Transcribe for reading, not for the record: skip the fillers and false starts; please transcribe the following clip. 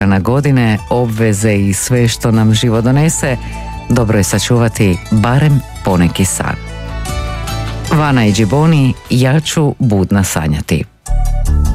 na godine, obveze i sve što nam život donese, dobro je sačuvati barem poneki san. Vana i Džiboni, ja ću budna sanjati.